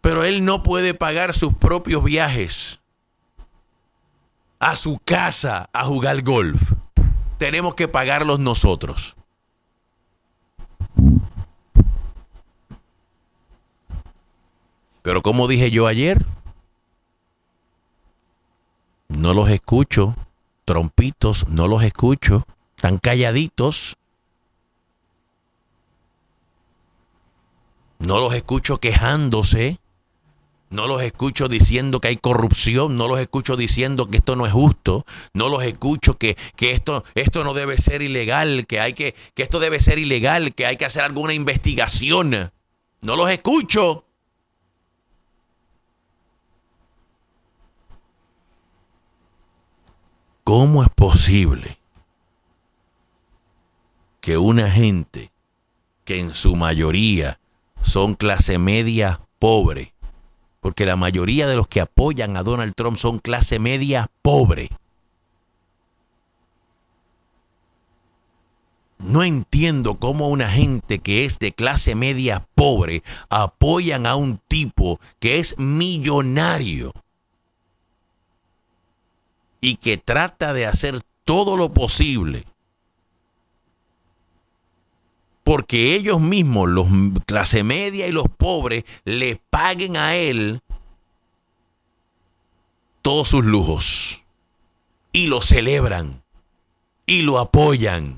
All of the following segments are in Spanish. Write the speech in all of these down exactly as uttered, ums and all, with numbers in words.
Pero él no puede pagar sus propios viajes a su casa a jugar golf. Tenemos que pagarlos nosotros. Pero como dije yo ayer, no los escucho, trompitos, no los escucho, están calladitos. No los escucho quejándose, no los escucho diciendo que hay corrupción, no los escucho diciendo que esto no es justo, no los escucho que, que esto, esto no debe ser ilegal, que, hay que, que esto debe ser ilegal, que hay que hacer alguna investigación. No los escucho. ¿Cómo es posible que una gente que en su mayoría son clase media pobre, porque la mayoría de los que apoyan a Donald Trump son clase media pobre? No entiendo cómo una gente que es de clase media pobre apoyan a un tipo que es millonario y que trata de hacer todo lo posible porque ellos mismos, los clase media y los pobres, le paguen a él todos sus lujos y lo celebran y lo apoyan.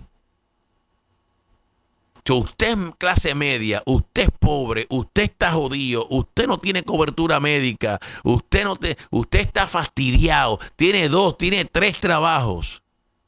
Si usted es clase media, usted es pobre, usted está jodido, usted no tiene cobertura médica, usted no te, usted está fastidiado, tiene dos, tiene tres trabajos.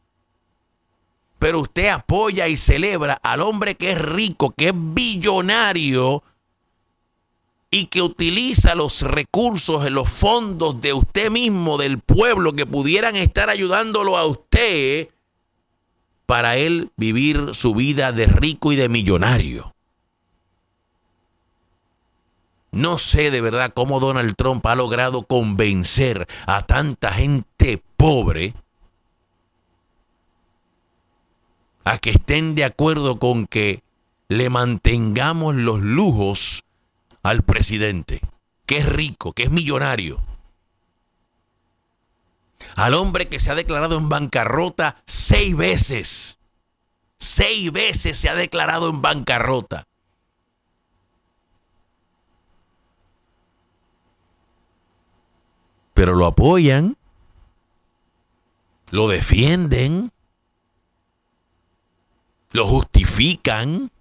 Pero usted apoya y celebra al hombre que es rico, que es billonario y que utiliza los recursos, los fondos de usted mismo, del pueblo, que pudieran estar ayudándolo a usted para él vivir su vida de rico y de millonario. No sé de verdad cómo Donald Trump ha logrado convencer a tanta gente pobre a que estén de acuerdo con que le mantengamos los lujos al presidente, que es rico, que es millonario. Al hombre que se ha declarado en bancarrota seis veces. Seis veces se ha declarado en bancarrota. Pero lo apoyan, lo defienden, lo justifican.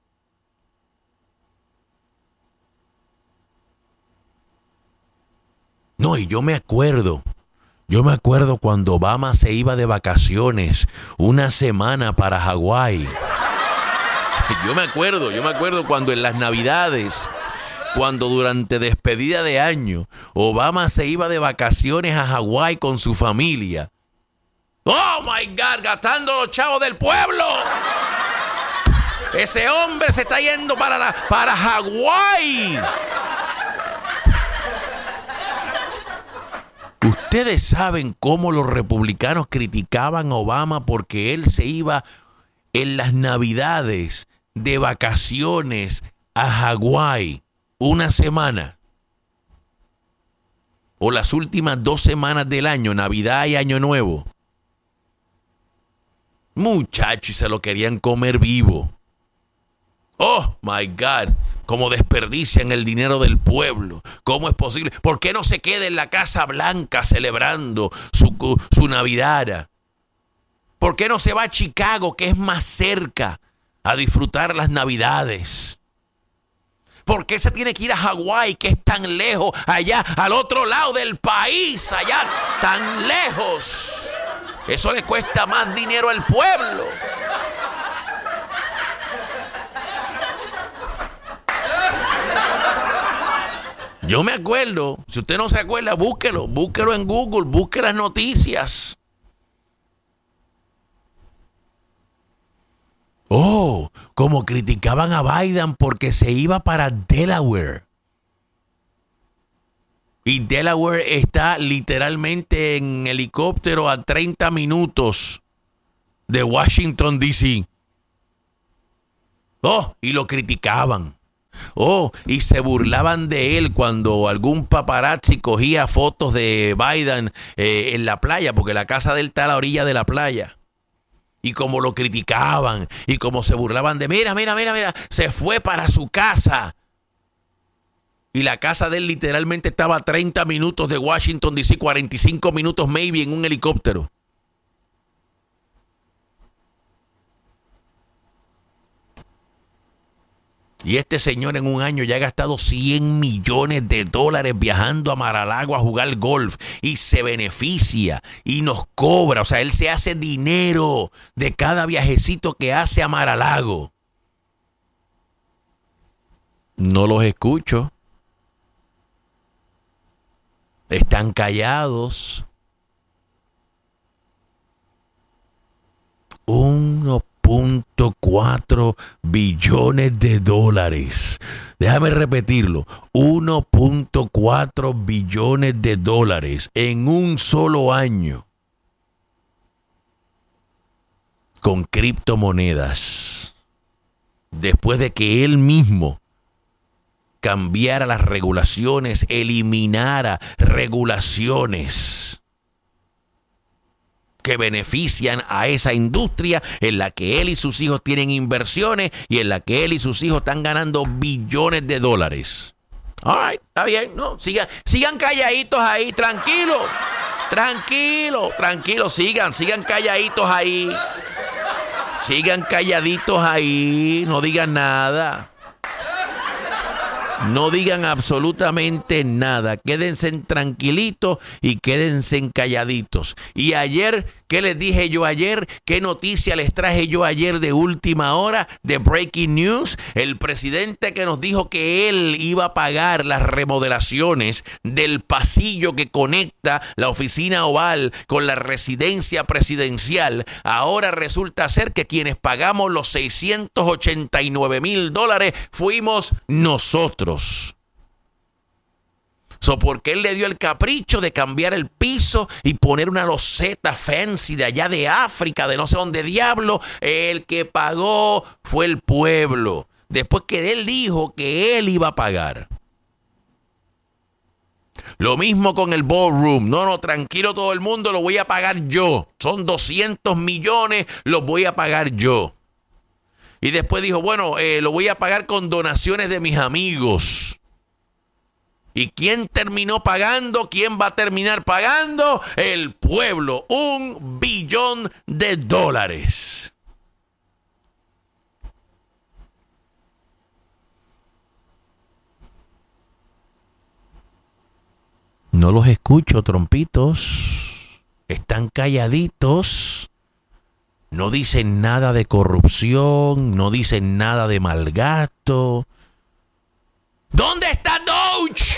No, y yo me acuerdo, yo me acuerdo cuando Obama se iba de vacaciones una semana para Hawái. Yo me acuerdo, yo me acuerdo cuando en las Navidades, cuando durante despedida de año, Obama se iba de vacaciones a Hawái con su familia. ¡Oh, my God! Gastando los chavos del pueblo. Ese hombre se está yendo para, la, para Hawái. Ustedes saben cómo los republicanos criticaban a Obama porque él se iba en las Navidades de vacaciones a Hawái una semana. O las últimas dos semanas del año, Navidad y Año Nuevo. Muchachos, y se lo querían comer vivo. Oh, my God, cómo desperdician el dinero del pueblo. ¿Cómo es posible? ¿Por qué no se queda en la Casa Blanca celebrando su, su Navidad? ¿Por qué no se va a Chicago, que es más cerca, a disfrutar las Navidades? ¿Por qué se tiene que ir a Hawái, que es tan lejos, allá, al otro lado del país, allá, tan lejos? Eso le cuesta más dinero al pueblo. Yo me acuerdo, si usted no se acuerda, búsquelo, búsquelo en Google, busque las noticias. Oh, como criticaban a Biden porque se iba para Delaware. Y Delaware está literalmente en helicóptero a treinta minutos de Washington, D C Oh, y lo criticaban. Oh, y se burlaban de él cuando algún paparazzi cogía fotos de Biden eh, en la playa, porque la casa de él está a la orilla de la playa. Y como lo criticaban y como se burlaban de, mira, mira, mira, mira, se fue para su casa. Y la casa de él literalmente estaba a treinta minutos de Washington, D C, cuarenta y cinco minutos maybe en un helicóptero. Y este señor en un año ya ha gastado cien millones de dólares viajando a Mar-a-Lago a jugar golf y se beneficia y nos cobra. O sea, él se hace dinero de cada viajecito que hace a Mar-a-Lago. No los escucho. Están callados. Uno punto cuatro billones de dólares. Déjame repetirlo. uno punto cuatro billones de dólares en un solo año. Con criptomonedas. Después de que él mismo cambiara las regulaciones, eliminara regulaciones que benefician a esa industria en la que él y sus hijos tienen inversiones y en la que él y sus hijos están ganando billones de dólares. All right, está bien, no, sigan, sigan calladitos ahí, tranquilo, tranquilo, tranquilo, sigan, sigan calladitos ahí, sigan calladitos ahí, no digan nada. No digan absolutamente nada. Quédense tranquilitos y quédense calladitos. Y ayer, ¿qué les dije yo ayer? ¿Qué noticia les traje yo ayer de última hora, de Breaking News? El presidente que nos dijo que él iba a pagar las remodelaciones del pasillo que conecta la oficina oval con la residencia presidencial. Ahora resulta ser que quienes pagamos los seiscientos ochenta y nueve mil dólares fuimos nosotros. So, porque él le dio el capricho de cambiar el piso y poner una loseta fancy de allá de África, de no sé dónde diablo, el que pagó fue el pueblo. Después que él dijo que él iba a pagar. Lo mismo con el ballroom. No, no, tranquilo todo el mundo, lo voy a pagar yo. Son doscientos millones, los voy a pagar yo. Y después dijo, bueno, eh, lo voy a pagar con donaciones de mis amigos. ¿Y quién terminó pagando? ¿Quién va a terminar pagando? El pueblo. Un billón de dólares. No los escucho, trompitos. Están calladitos. No dicen nada de corrupción, no dicen nada de malgasto. ¿Dónde está Doge?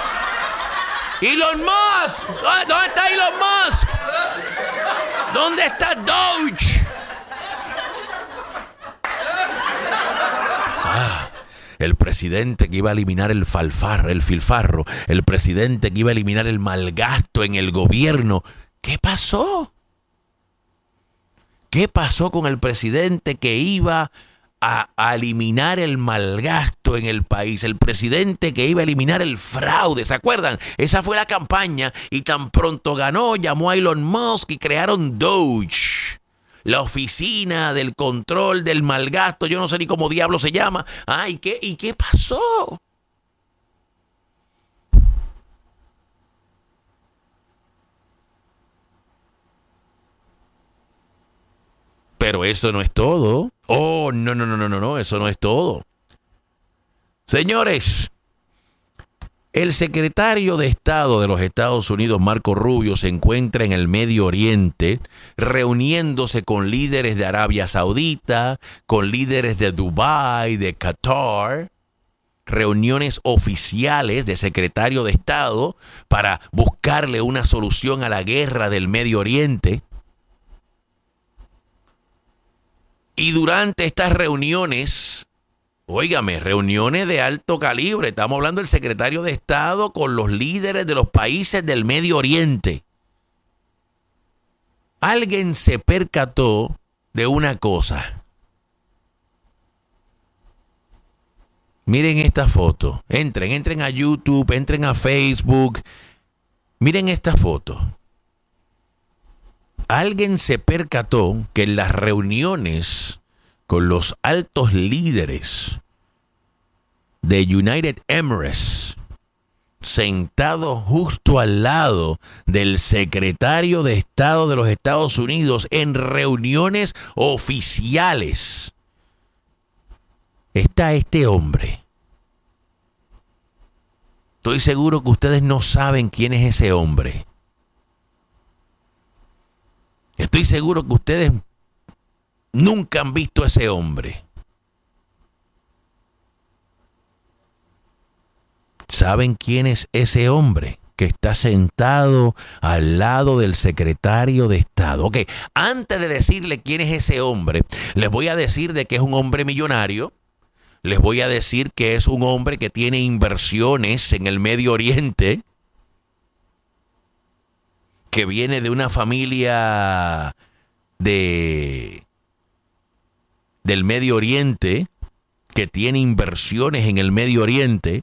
Elon Musk. ¿Dónde está Elon Musk? ¿Dónde está Doge? Ah, el presidente que iba a eliminar el falfarro, el filfarro, el presidente que iba a eliminar el malgasto en el gobierno. ¿Qué pasó? ¿Qué pasó con el presidente que iba a, a eliminar el malgasto en el país? El presidente que iba a eliminar el fraude, ¿se acuerdan? Esa fue la campaña y tan pronto ganó, llamó a Elon Musk y crearon Doge, la oficina del control del malgasto, yo no sé ni cómo diablo se llama. Ah, ¿y qué, y qué pasó? Pero eso no es todo. Oh, no, no, no, no, no, no, eso no es todo. Señores, el secretario de Estado de los Estados Unidos, Marco Rubio, se encuentra en el Medio Oriente reuniéndose con líderes de Arabia Saudita, con líderes de Dubái, de Qatar. Reuniones oficiales de secretario de Estado para buscarle una solución a la guerra del Medio Oriente. Y durante estas reuniones, óigame, reuniones de alto calibre, estamos hablando del secretario de Estado con los líderes de los países del Medio Oriente. Alguien se percató de una cosa. Miren esta foto. Entren, entren a YouTube, entren a Facebook. Miren esta foto. Alguien se percató que en las reuniones con los altos líderes de United Emirates, sentado justo al lado del secretario de Estado de los Estados Unidos en reuniones oficiales, está este hombre. Estoy seguro que ustedes no saben quién es ese hombre. Estoy seguro que ustedes nunca han visto a ese hombre. ¿Saben quién es ese hombre que está sentado al lado del secretario de Estado? Ok, antes de decirle quién es ese hombre, les voy a decir de que es un hombre millonario. Les voy a decir que es un hombre que tiene inversiones en el Medio Oriente, que viene de una familia de del Medio Oriente, que tiene inversiones en el Medio Oriente.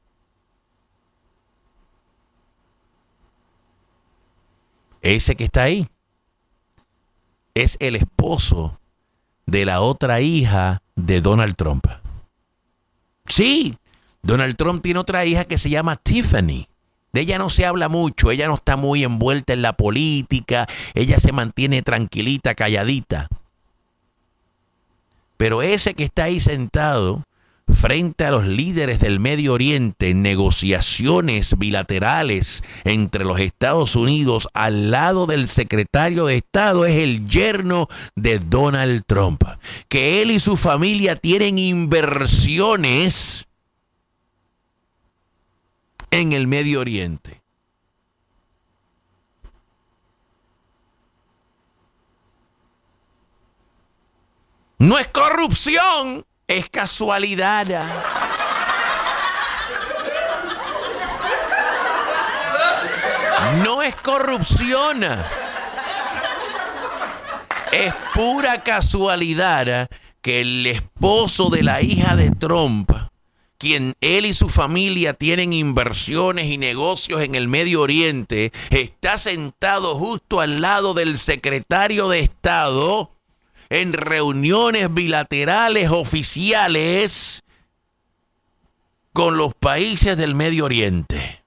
Ese que está ahí es el esposo de la otra hija de Donald Trump. Sí, Donald Trump tiene otra hija que se llama Tiffany. De ella no se habla mucho, ella no está muy envuelta en la política, ella se mantiene tranquilita, calladita. Pero ese que está ahí sentado frente a los líderes del Medio Oriente en negociaciones bilaterales entre los Estados Unidos al lado del secretario de Estado es el yerno de Donald Trump. Que él y su familia tienen inversiones en el Medio Oriente. No es corrupción, es casualidad. No es corrupción. Es pura casualidad que el esposo de la hija de Trump, quien él y su familia tienen inversiones y negocios en el Medio Oriente, está sentado justo al lado del secretario de Estado en reuniones bilaterales oficiales con los países del Medio Oriente.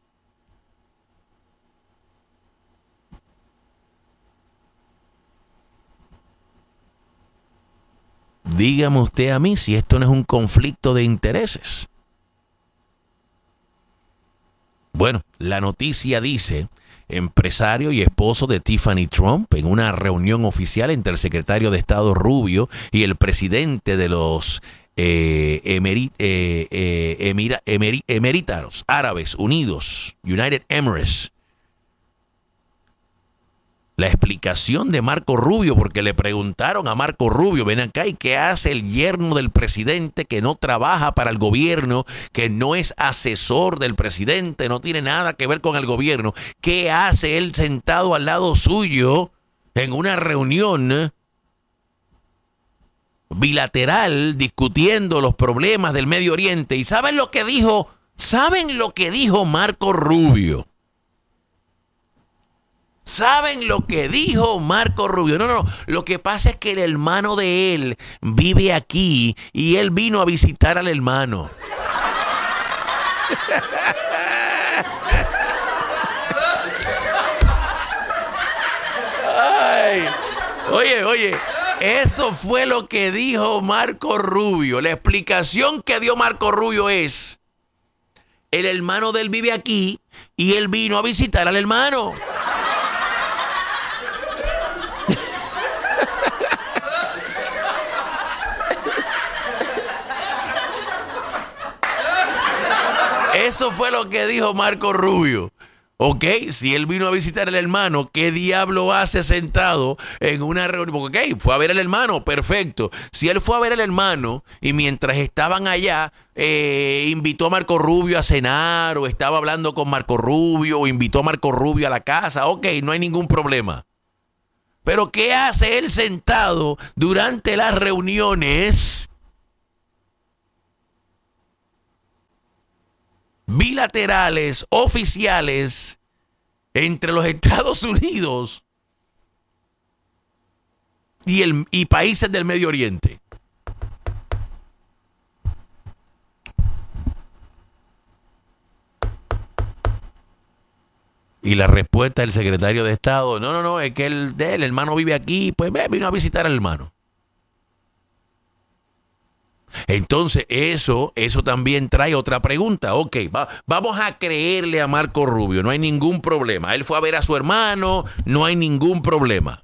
Dígame usted a mí si esto no es un conflicto de intereses. Bueno, la noticia dice: empresario y esposo de Tiffany Trump en una reunión oficial entre el secretario de Estado Rubio y el presidente de los eh, emeri, eh, eh, emira, emeri, Emiratos Árabes Unidos, United Emirates. La explicación de Marco Rubio, porque le preguntaron a Marco Rubio, ven acá, ¿y qué hace el yerno del presidente que no trabaja para el gobierno, que no es asesor del presidente, no tiene nada que ver con el gobierno? ¿Qué hace él sentado al lado suyo en una reunión bilateral discutiendo los problemas del Medio Oriente? ¿Y saben lo que dijo? ¿Saben lo que dijo Marco Rubio? ¿Saben lo que dijo Marco Rubio? No, no, lo que pasa es que el hermano de él vive aquí y él vino a visitar al hermano. Ay, oye, oye, eso fue lo que dijo Marco Rubio. La explicación que dio Marco Rubio es: el hermano de él vive aquí y él vino a visitar al hermano. Eso fue lo que dijo Marco Rubio. Ok, si él vino a visitar al hermano, ¿qué diablo hace sentado en una reunión? Porque, ok, fue a ver al hermano, perfecto. Si él fue a ver al hermano y mientras estaban allá, eh, invitó a Marco Rubio a cenar, o estaba hablando con Marco Rubio, o invitó a Marco Rubio a la casa, ok, no hay ningún problema. Pero ¿qué hace él sentado durante las reuniones bilaterales, oficiales, entre los Estados Unidos y, el, y países del Medio Oriente. Y la respuesta del secretario de Estado, no, no, no, es que el, el hermano vive aquí, pues vino a visitar al hermano. Entonces, eso, eso también trae otra pregunta. Ok, va, vamos a creerle a Marco Rubio, no hay ningún problema. Él fue a ver a su hermano, no hay ningún problema.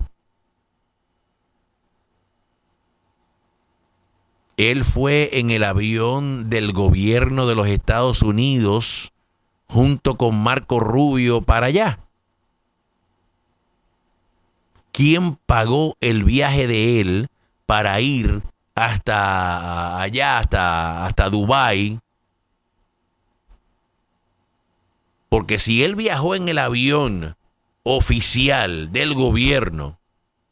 Él fue en el avión del gobierno de los Estados Unidos junto con Marco Rubio para allá. ¿Quién pagó el viaje de él para ir hasta allá, hasta, hasta Dubái? Porque si él viajó en el avión oficial del gobierno,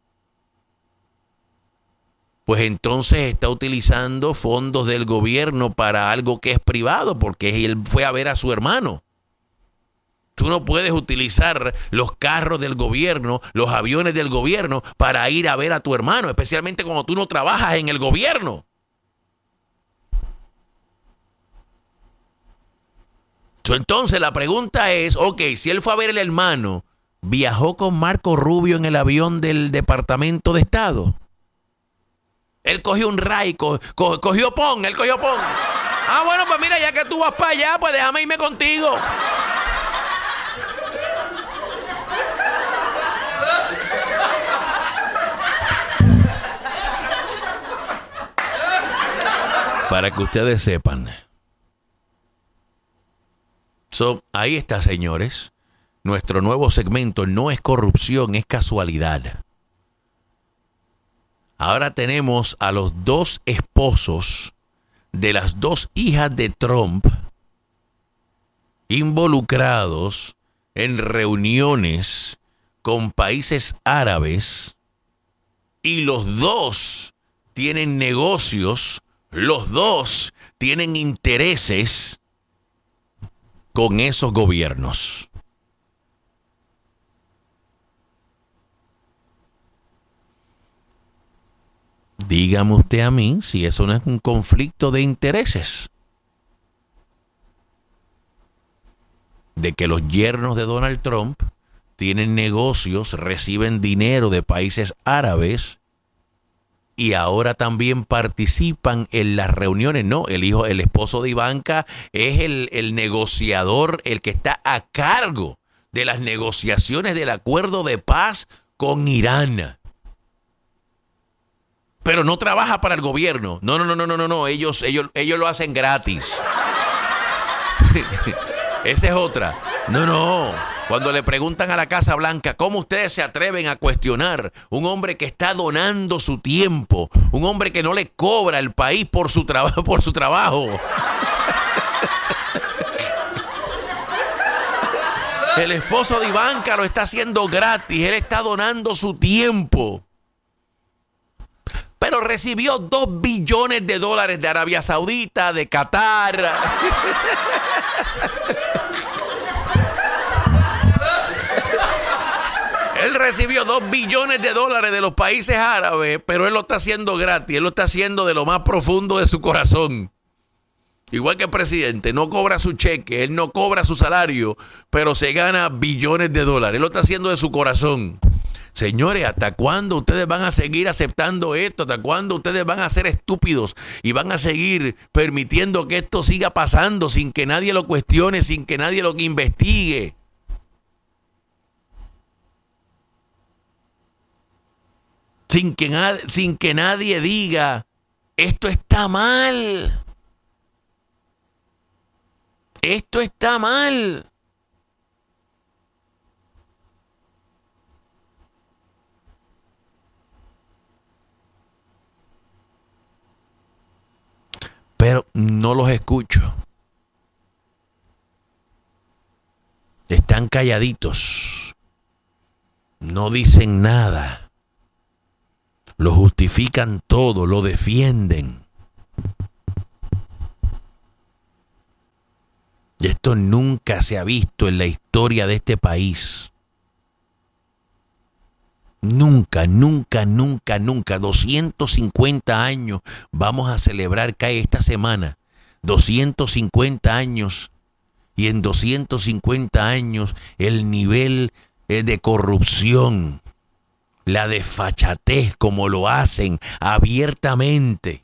pues entonces está utilizando fondos del gobierno para algo que es privado, porque él fue a ver a su hermano. Tú no puedes utilizar los carros del gobierno, los aviones del gobierno para ir a ver a tu hermano, especialmente cuando tú no trabajas en el gobierno. Entonces la pregunta es, ok, si él fue a ver al hermano, ¿viajó con Marco Rubio en el avión del Departamento de Estado? Él cogió un ray, co, co, cogió pon, él cogió pon. Ah, bueno, pues mira, ya que tú vas para allá, pues déjame irme contigo. Para que ustedes sepan. So, ahí está, señores. Nuestro nuevo segmento no es corrupción, es casualidad. Ahora tenemos a los dos esposos de las dos hijas de Trump involucrados en reuniones con países árabes y los dos tienen negocios. Los dos tienen intereses con esos gobiernos. Dígame usted a mí si eso no es un conflicto de intereses. De que los yernos de Donald Trump tienen negocios, reciben dinero de países árabes y ahora también participan en las reuniones. No, el hijo, el esposo de Ivanka es el, el negociador, el que está a cargo de las negociaciones del acuerdo de paz con Irán. Pero no trabaja para el gobierno. No, no, no, no, no, no, no. Ellos, ellos, ellos lo hacen gratis. Esa es otra. No, no. Cuando le preguntan a la Casa Blanca, ¿cómo ustedes se atreven a cuestionar un hombre que está donando su tiempo? Un hombre que no le cobra al país por su trabajo, por su trabajo. El esposo de Ivanka lo está haciendo gratis. Él está donando su tiempo. Pero recibió dos billones de dólares de Arabia Saudita, de Qatar. Él recibió dos billones de dólares de los países árabes, pero él lo está haciendo gratis. Él lo está haciendo de lo más profundo de su corazón. Igual que el presidente, no cobra su cheque, él no cobra su salario, pero se gana billones de dólares. Él lo está haciendo de su corazón. Señores, ¿hasta cuándo ustedes van a seguir aceptando esto? ¿Hasta cuándo ustedes van a ser estúpidos y van a seguir permitiendo que esto siga pasando sin que nadie lo cuestione, sin que nadie lo investigue? Sin que, na- sin que nadie diga, esto está mal. Esto está mal. Pero no los escucho. Están calladitos. No dicen nada. Lo justifican todo, lo defienden. Y esto nunca se ha visto en la historia de este país. Nunca, nunca, nunca, nunca. doscientos cincuenta años vamos a celebrar cae esta semana. doscientos cincuenta años. Y en doscientos cincuenta años el nivel eh, de corrupción, la desfachatez como lo hacen abiertamente.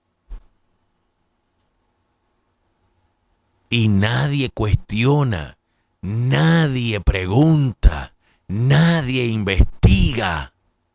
Y nadie cuestiona, nadie pregunta, nadie investiga.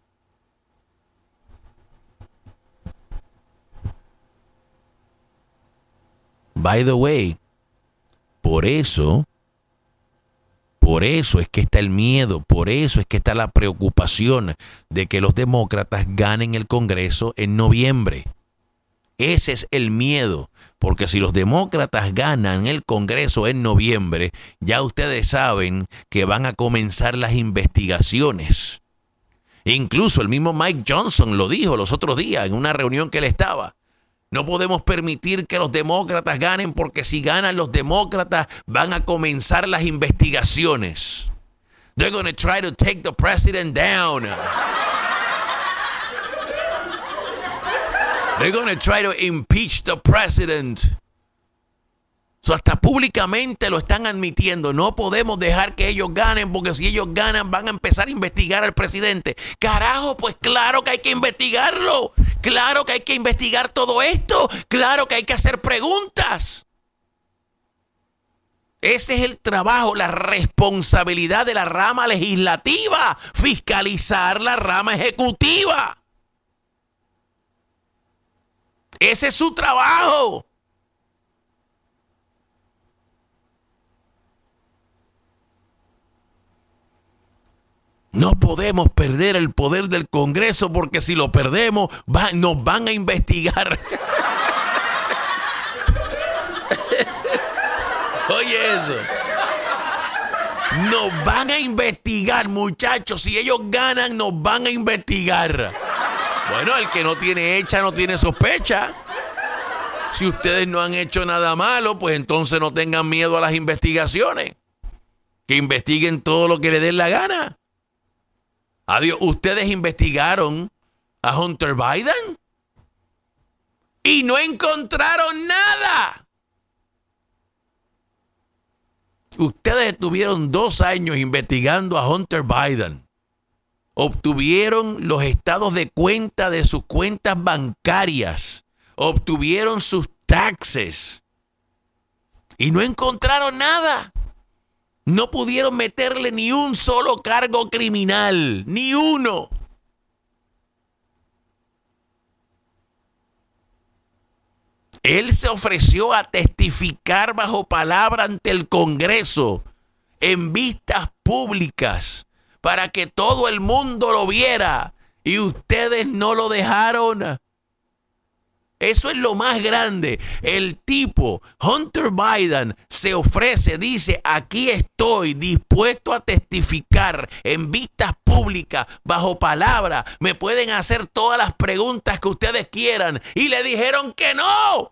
By the way, por eso, por eso es que está el miedo, por eso es que está la preocupación de que los demócratas ganen el Congreso en noviembre. Ese es el miedo, porque si los demócratas ganan el Congreso en noviembre, ya ustedes saben que van a comenzar las investigaciones. Incluso el mismo Mike Johnson lo dijo los otros días en una reunión que él estaba. No podemos permitir que los demócratas ganen, porque si ganan los demócratas van a comenzar las investigaciones. They're going to try to take the president down. They're going to try to impeach the president. So, hasta públicamente lo están admitiendo. No podemos dejar que ellos ganen, porque si ellos ganan van a empezar a investigar al presidente. Carajo, pues claro que hay que investigarlo. Claro que hay que investigar todo esto. Claro que hay que hacer preguntas. Ese es el trabajo, la responsabilidad de la rama legislativa. Fiscalizar la rama ejecutiva. Ese es su trabajo. No podemos perder el poder del Congreso, porque si lo perdemos va, nos van a investigar. Oye eso. Nos van a investigar, muchachos. Si ellos ganan, nos van a investigar. Bueno, el que no tiene hecha no tiene sospecha. Si ustedes no han hecho nada malo, pues entonces no tengan miedo a las investigaciones. Que investiguen todo lo que les den la gana. Adiós, ustedes investigaron a Hunter Biden y no encontraron nada. Ustedes estuvieron dos años investigando a Hunter Biden. Obtuvieron los estados de cuenta de sus cuentas bancarias. Obtuvieron sus taxes. Y no encontraron nada. No pudieron meterle ni un solo cargo criminal. Ni uno. Él se ofreció a testificar bajo palabra ante el Congreso en vistas públicas, para que todo el mundo lo viera, y ustedes no lo dejaron. Eso es lo más grande. El tipo, Hunter Biden, se ofrece, dice, aquí estoy dispuesto a testificar en vistas públicas, bajo palabra. Me pueden hacer todas las preguntas que ustedes quieran. Y le dijeron que no.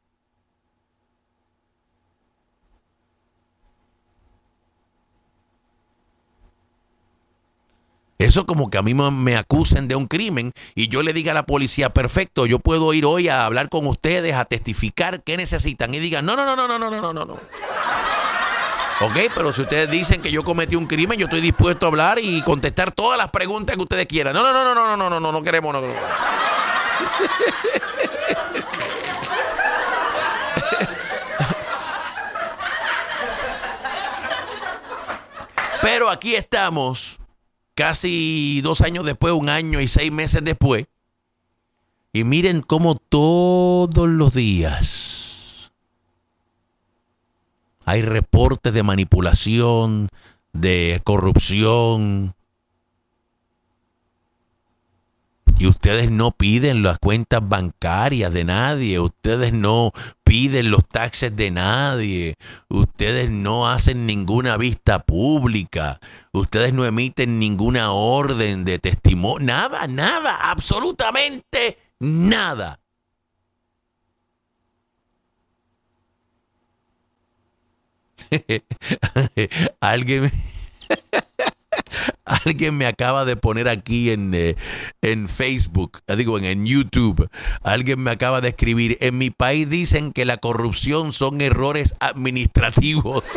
Eso como que a mí me acusen de un crimen y yo le diga a la policía, perfecto, yo puedo ir hoy a hablar con ustedes, a testificar qué necesitan. Y digan, no, no, no, no, no, no, no, no, no. Ok, pero si ustedes dicen que yo cometí un crimen, yo estoy dispuesto a hablar y contestar todas las preguntas que ustedes quieran. No, no, no, no, no, no, no, no, no queremos, no. no. Pero aquí estamos. Casi dos años después, un año y seis meses después. Y miren cómo todos los días hay reportes de manipulación, de corrupción. Y ustedes no piden las cuentas bancarias de nadie. Ustedes no piden los taxes de nadie. Ustedes no hacen ninguna vista pública. Ustedes no emiten ninguna orden de testimonio. Nada, nada, absolutamente nada. alguien, alguien me acaba de poner aquí en, eh, en Facebook, digo en, en YouTube, alguien me acaba de escribir, en mi país dicen que la corrupción son errores administrativos.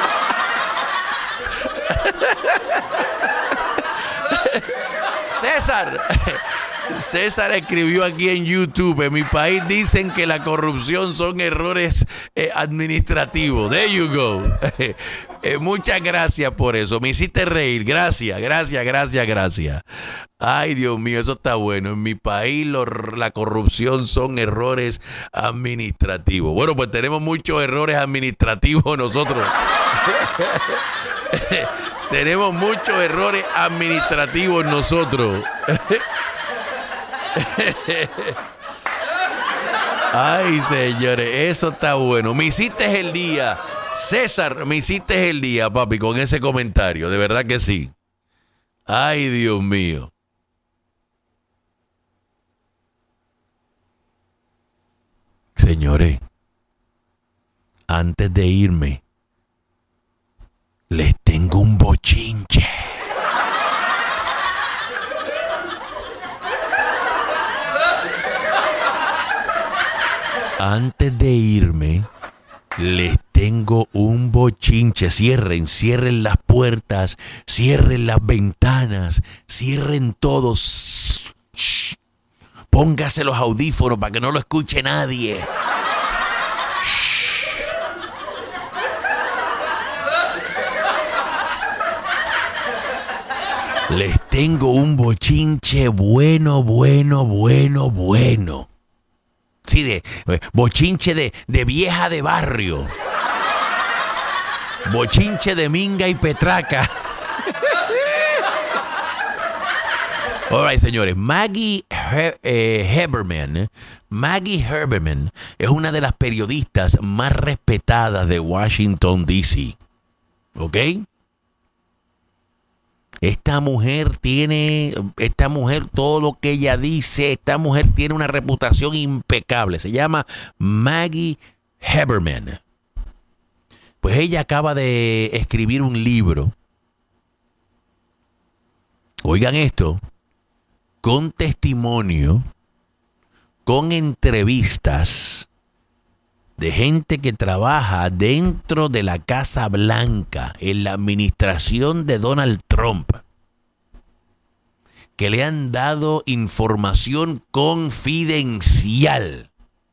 César, César escribió aquí en YouTube, en mi país dicen que la corrupción son errores eh, administrativos. There you go. Eh, muchas gracias por eso. Me hiciste reír. Gracias, gracias, gracias, gracias. Ay, Dios mío, eso está bueno. En mi país lo, la corrupción son errores administrativos. Bueno, pues tenemos muchos errores administrativos nosotros. Tenemos muchos errores administrativos nosotros. Ay, señores, eso está bueno. Me hiciste el día. César, me hiciste el día, papi, con ese comentario. De verdad que sí. Ay, Dios mío. Señores, antes de irme, les tengo un bochinche. Antes de irme, les tengo un bochinche. Cierren, cierren las puertas, cierren las ventanas, cierren todos. Shh. Póngase los audífonos para que no lo escuche nadie. Shh. Les tengo un bochinche bueno, bueno, bueno, bueno. Sí, de bochinche de, de vieja de barrio. Bochinche de minga y petraca. All right, señores. Maggie Her- eh, Haberman, Maggie Haberman es una de las periodistas más respetadas de Washington, D C ¿Ok? Esta mujer tiene, esta mujer, todo lo que ella dice, esta mujer tiene una reputación impecable. Se llama Maggie Haberman. Pues ella acaba de escribir un libro. Oigan esto, con testimonio, con entrevistas de gente que trabaja dentro de la Casa Blanca, en la administración de Donald Trump, que le han dado información confidencial.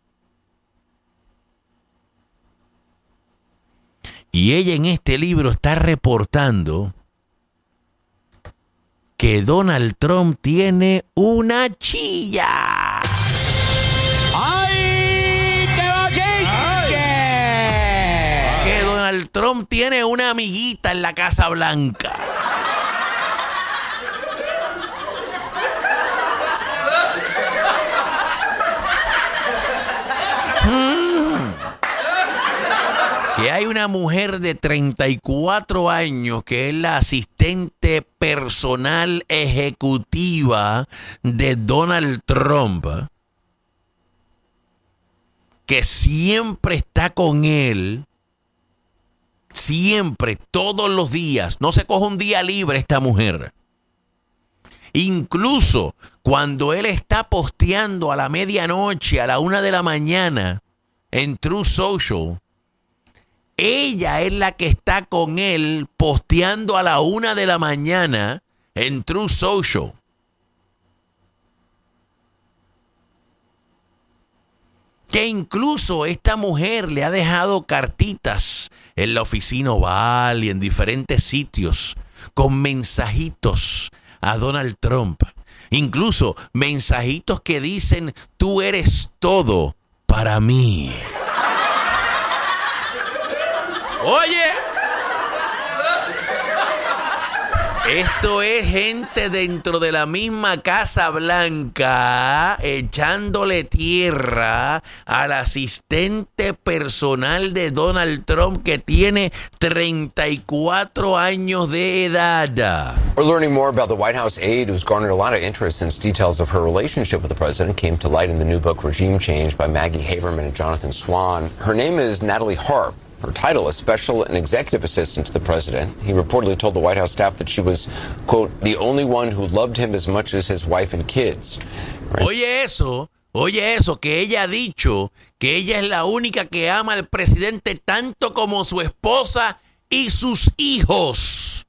Y ella en este libro está reportando que Donald Trump tiene una chilla. Donald Trump tiene una amiguita en la Casa Blanca. Hmm. Que hay una mujer de treinta y cuatro años que es la asistente personal ejecutiva de Donald Trump, que siempre está con él. Siempre, todos los días. No se coge un día libre esta mujer. Incluso cuando él está posteando a la medianoche, a la una de la mañana, en Truth Social, ella es la que está con él posteando a la una de la mañana en Truth Social. Que incluso esta mujer le ha dejado cartitas en la oficina Oval y en diferentes sitios con mensajitos a Donald Trump. Incluso mensajitos que dicen, tú eres todo para mí. Oye, esto es gente dentro de la misma Casa Blanca echándole tierra al asistente personal de Donald Trump que tiene treinta y cuatro años de edad. We're learning more about the White House aide who's garnered a lot of interest since details of her relationship with the president came to light in the new book Regime Change by Maggie Haberman and Jonathan Swan. Her name is Natalie Harp. Her title is Special and Executive Assistant to the President. He reportedly told the White House staff that she was, quote, the only one who loved him as much as his wife and kids. Right? Oye eso, oye eso, que ella ha dicho que ella es la única que ama al presidente tanto como su esposa y sus hijos.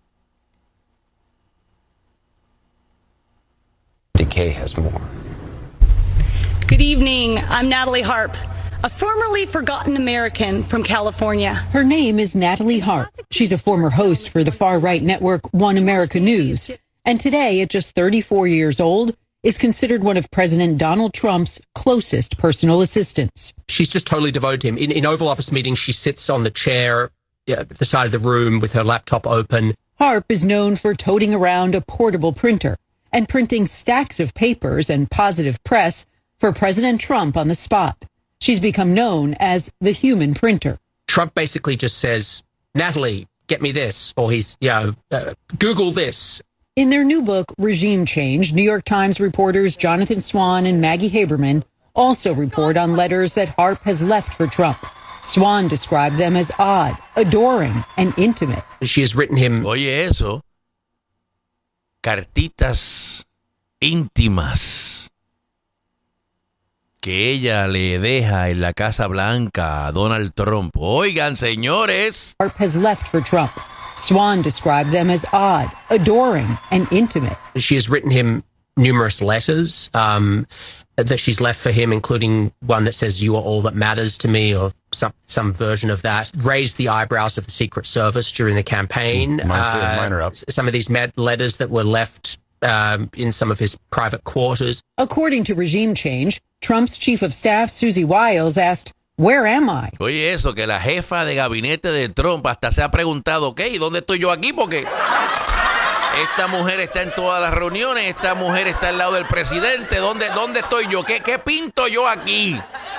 D K has more. Good evening. I'm Natalie Harp, a formerly forgotten American from California. Her name is Natalie Harp. She's a former host for the far-right network One America News. And today, at just thirty-four years old, is considered one of President Donald Trump's closest personal assistants. She's just totally devoted to him. In, in Oval Office meetings, she sits on the chair at the side of the room with her laptop open. Harp is known for toting around a portable printer and printing stacks of papers and positive press for President Trump on the spot. She's become known as the human printer. Trump basically just says, Natalie, get me this, or he's, you know, uh, Google this. In their new book, Regime Change, New York Times reporters Jonathan Swan and Maggie Haberman also report on letters that Harp has left for Trump. Swan described them as odd, adoring, and intimate. She has written him... Oye eso, cartitas íntimas que ella le deja en la Casa Blanca a Donald Trump. Oigan, señores. Harp has left for Trump. Swan described them as odd, adoring, and intimate. She has written him numerous letters um, that she's left for him, including one that says, you are all that matters to me, or some some version of that. Raised the eyebrows of the Secret Service during the campaign. Mine, too. Uh, Mine are up. Some of these med- letters that were left um, in some of his private quarters. According to Regime Change, Trump's chief of staff, Susie Wiles, asked, where am I? Oye eso, que la jefa de gabinete de Trump hasta se ha preguntado, ok, ¿dónde estoy yo aquí? Porque esta mujer está en todas las reuniones, esta mujer está al lado del presidente, ¿dónde, dónde estoy yo? ¿Qué, qué pinto yo aquí?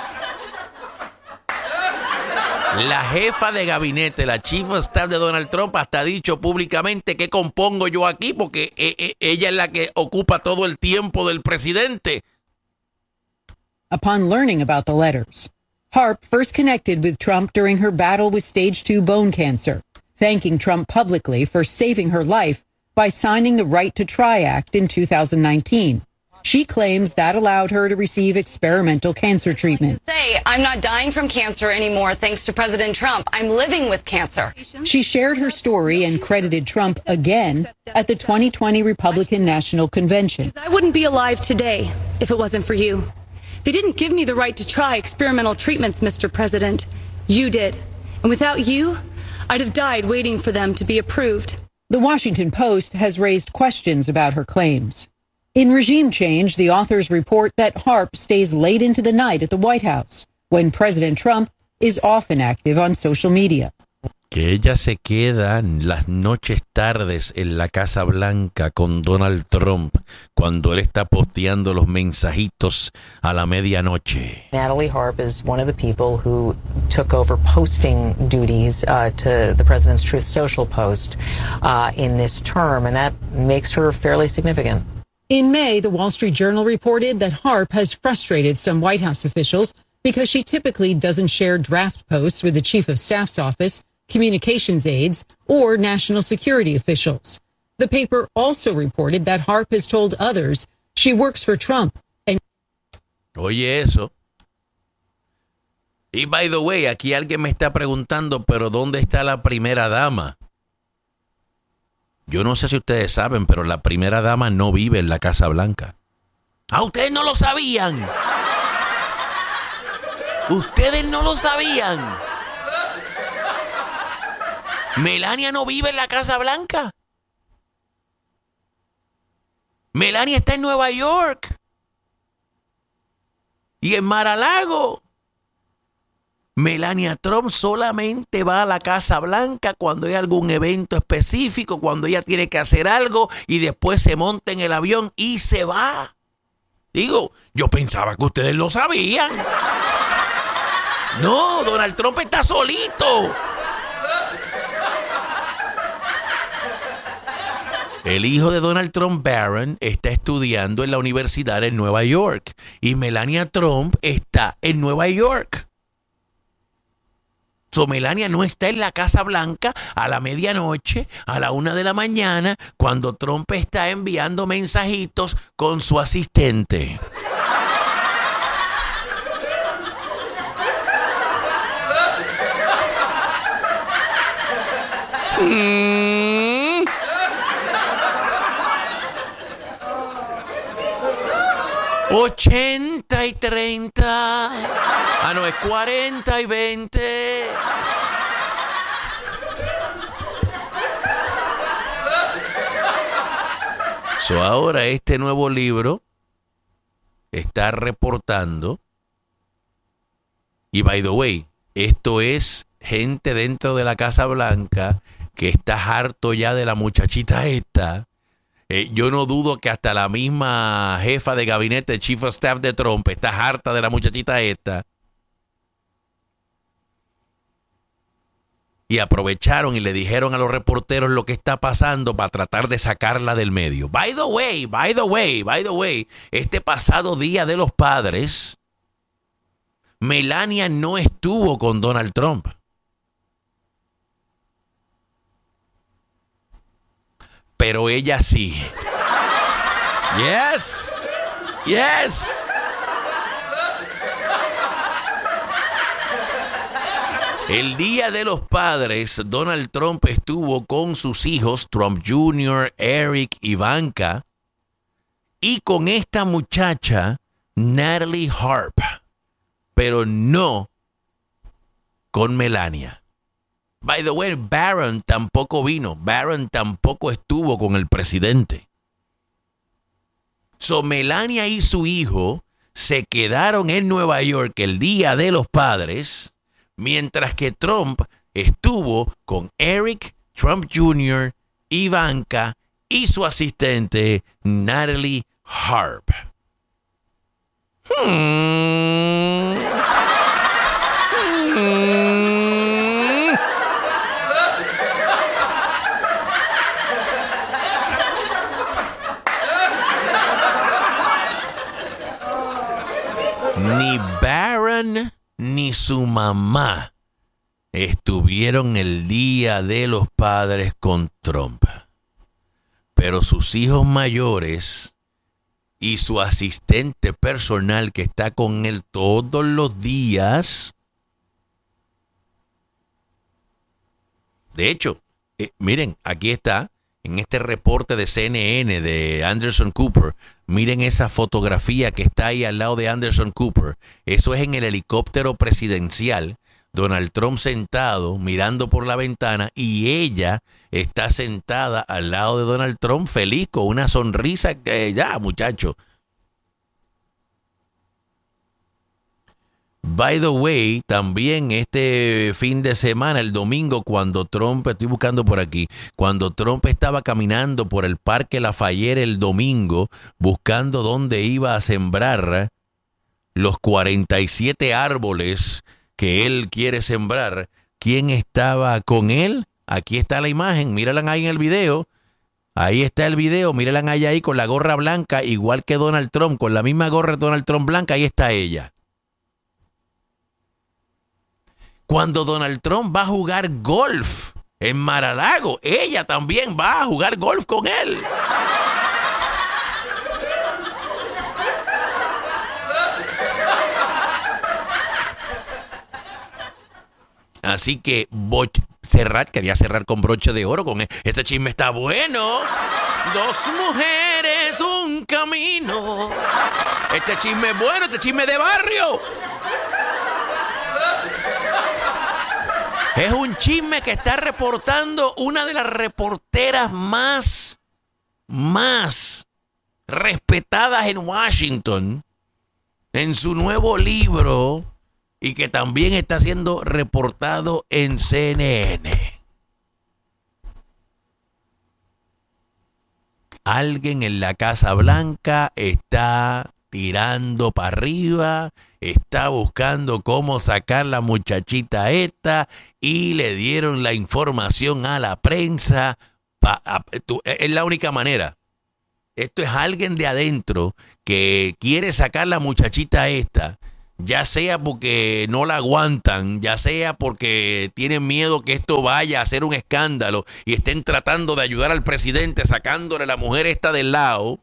La jefa de gabinete, la chief of staff de Donald Trump, hasta ha dicho públicamente qué compongo yo aquí, porque e, e, ella es la que ocupa todo el tiempo del presidente. Upon learning about the letters, Harp first connected with Trump during her battle with stage two bone cancer, thanking Trump publicly for saving her life by signing the Right to Try Act in two thousand nineteen. She claims that allowed her to receive experimental cancer treatment. Say, I'm not dying from cancer anymore thanks to President Trump. I'm living with cancer. She shared her story and credited Trump again at the twenty twenty Republican National Convention. I wouldn't be alive today if it wasn't for you. They didn't give me the right to try experimental treatments, Mister President. You did. And without you, I'd have died waiting for them to be approved. The Washington Post has raised questions about her claims. In Regime Change, the authors report that Harp stays late into the night at the White House, when President Trump is often active on social media. Que ella se queda las noches tardes en la Casa Blanca con Donald Trump cuando él está posteando los mensajitos a la medianoche. Natalie Harp is one of the people who took over posting duties uh, to the president's Truth Social post uh, in this term, and that makes her fairly significant. In May, the Wall Street Journal reported that Harp has frustrated some White House officials because she typically doesn't share draft posts with the Chief of Staff's office, communications aides, or national security officials. The paper also reported that Harp has told others she works for Trump. And Oye eso. Y by the way, aquí alguien me está preguntando, pero ¿dónde está la primera dama? Yo no sé si ustedes saben, pero la primera dama no vive en la Casa Blanca. Ah, ustedes no lo sabían. Ustedes no lo sabían. Melania no vive en la Casa Blanca. Melania está en Nueva York. Y en Mar-a-Lago. Melania Trump solamente va a la Casa Blanca cuando hay algún evento específico, cuando ella tiene que hacer algo y después se monta en el avión y se va. Digo, yo pensaba que ustedes lo sabían. No, Donald Trump está solito. El hijo de Donald Trump, Barron, está estudiando en la universidad en Nueva York y Melania Trump está en Nueva York. So, Melania no está en la Casa Blanca a la medianoche, a la una de la mañana, cuando Trump está enviando mensajitos con su asistente. mm. ochenta y treinta. Ah, no, es cuarenta y veinte. So, ahora este nuevo libro está reportando. Y by the way, esto es gente dentro de la Casa Blanca que está harto ya de la muchachita esta. Eh, yo no dudo que hasta la misma jefa de gabinete, Chief of Staff de Trump, está harta de la muchachita esta. Y aprovecharon y le dijeron a los reporteros lo que está pasando para tratar de sacarla del medio. By the way, by the way, by the way, este pasado Día de los Padres, Melania no estuvo con Donald Trump. Pero ella sí. Yes. Yes. El Día de los Padres, Donald Trump estuvo con sus hijos, Trump junior, Eric, Ivanka, y con esta muchacha, Natalie Harp, pero no con Melania. By the way, Barron tampoco vino. Barron tampoco estuvo con el presidente. So, Melania y su hijo se quedaron en Nueva York el Día de los Padres, mientras que Trump estuvo con Eric, Trump junior, Ivanka y su asistente, Natalie Harp. Hmm. Hmm. Ni Barron ni su mamá estuvieron el Día de los Padres con Trump. Pero sus hijos mayores y su asistente personal que está con él todos los días. De hecho, eh, miren, aquí está, en este reporte de C N N de Anderson Cooper, miren esa fotografía que está ahí al lado de Anderson Cooper. Eso es en el helicóptero presidencial. Donald Trump sentado, mirando por la ventana, y ella está sentada al lado de Donald Trump, feliz, con una sonrisa que ya, muchacho. By the way, también este fin de semana, el domingo, cuando Trump, estoy buscando por aquí, cuando Trump estaba caminando por el Parque Lafayette el domingo, buscando dónde iba a sembrar los cuarenta y siete árboles que él quiere sembrar, ¿quién estaba con él? Aquí está la imagen, míralan ahí en el video. Ahí está el video, míralan allá ahí con la gorra blanca, igual que Donald Trump, con la misma gorra de Donald Trump blanca, ahí está ella. Cuando Donald Trump va a jugar golf en Mar-a-Lago, ella también va a jugar golf con él. Así que boch, cerrar, quería cerrar con broche de oro. Con él. Este chisme está bueno. Dos mujeres, un camino. Este chisme es bueno, este chisme de barrio. Es un chisme que está reportando una de las reporteras más, más respetadas en Washington en su nuevo libro y que también está siendo reportado en C N N. Alguien en la Casa Blanca está tirando para arriba, está buscando cómo sacar la muchachita esta y le dieron la información a la prensa. Pa, a, tu, es la única manera. Esto es alguien de adentro que quiere sacar la muchachita esta. ya sea porque no la aguantan, ya sea porque tienen miedo que esto vaya a ser un escándalo y estén tratando de ayudar al presidente sacándole a la mujer esta del lado.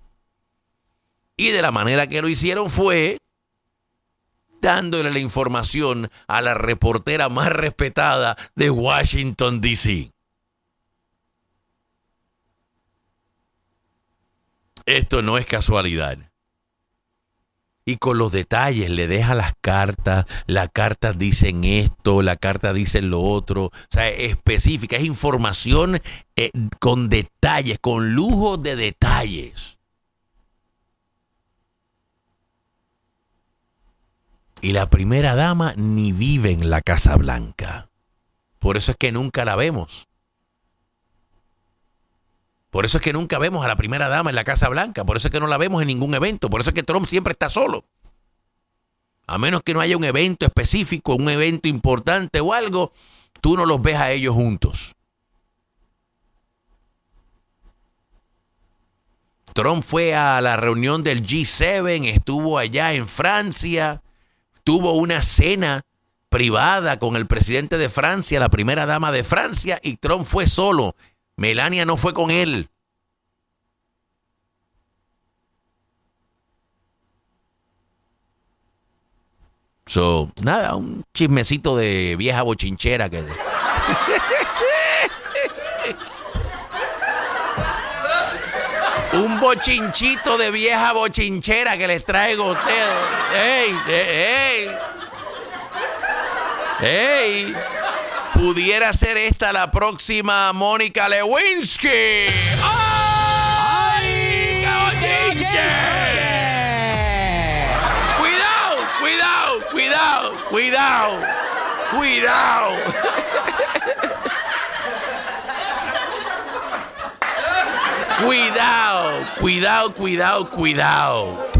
Y de la manera que lo hicieron fue dándole la información a la reportera más respetada de Washington, D C Esto no es casualidad. Y con los detalles le deja las cartas, las cartas dicen esto, la carta dice lo otro, o sea, es específica, es información eh, con detalles, con lujo de detalles. Y la primera dama ni vive en la Casa Blanca. Por eso es que nunca la vemos. Por eso es que nunca vemos a la primera dama en la Casa Blanca. Por eso es que no la vemos en ningún evento. Por eso es que Trump siempre está solo. A menos que no haya un evento específico, un evento importante o algo, tú no los ves a ellos juntos. Trump fue a la reunión del G siete, estuvo allá en Francia, tuvo una cena privada con el presidente de Francia, la primera dama de Francia, y Trump fue solo. Melania no fue con él. So, nada, un chismecito de vieja bochinchera que... un bochinchito de vieja bochinchera que les traigo a ustedes. ¡Ey! ¡Ey! ¡Ey! Pudiera ser esta la próxima Mónica Lewinsky. ¡Ay! ¡Qué bochinche! ¡Cuidado! ¡Cuidado! ¡Cuidado! ¡Cuidado! ¡Cuidado! Cuidado, cuidado, cuidado, cuidado.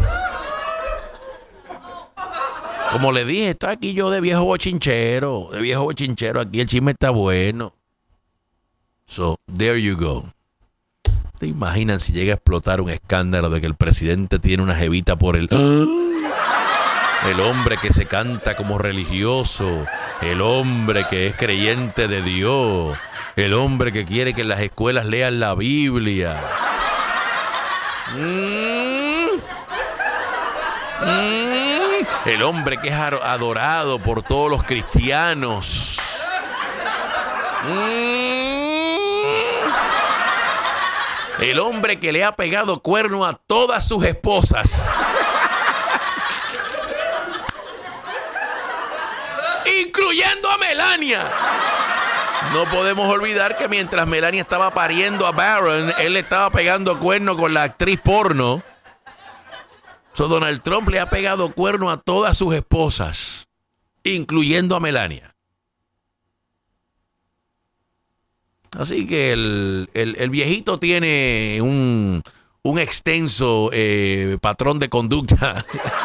Como le dije, estoy aquí yo de viejo bochinchero, de viejo bochinchero, aquí el chisme está bueno. So, there you go. ¿Te imaginan si llega a explotar un escándalo de que el presidente tiene una jevita por el... El hombre que se canta como religioso, el hombre que es creyente de Dios, el hombre que quiere que en las escuelas lean la Biblia. Mm. Mm. El hombre que es adorado por todos los cristianos. Mm. El hombre que le ha pegado cuerno a todas sus esposas. Incluyendo a Melania. No podemos olvidar que mientras Melania estaba pariendo a Barron, él le estaba pegando cuerno con la actriz porno. So, Donald Trump le ha pegado cuerno a todas sus esposas, incluyendo a Melania. Así que el, el, el viejito tiene un, un extenso eh, patrón de conducta.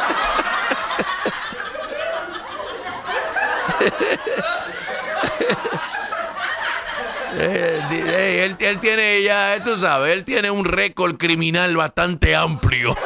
eh, eh, él, él tiene ya, tú sabes, él tiene un récord criminal bastante amplio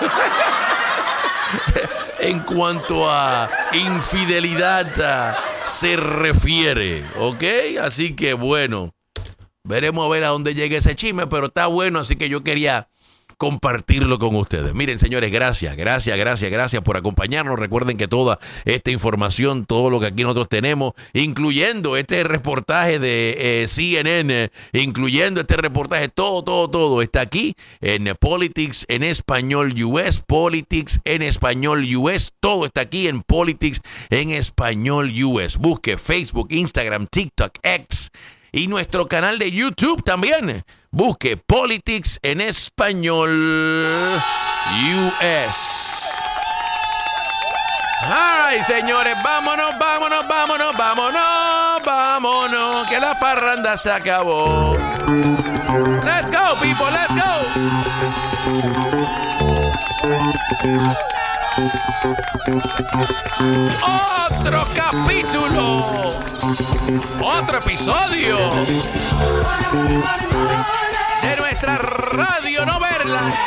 en cuanto a infidelidad se refiere, ¿ok? Así que bueno, veremos a ver a dónde llega ese chisme, pero está bueno, así que yo quería compartirlo con ustedes. Miren, señores, gracias, gracias, gracias, gracias por acompañarnos. Recuerden que toda esta información, todo lo que aquí nosotros tenemos, incluyendo este reportaje de eh, C N N, incluyendo este reportaje, todo, todo, todo está aquí en Politics en Español U S, Politics en Español U S, todo está aquí en Politics en Español U S. Busque Facebook, Instagram, TikTok, X y nuestro canal de YouTube también. Busque Politics en Español U S. Ay, señores, vámonos, vámonos, vámonos, vámonos, vámonos, que la parranda se acabó. Let's go, people, let's go. Otro capítulo, otro episodio de nuestra radionovela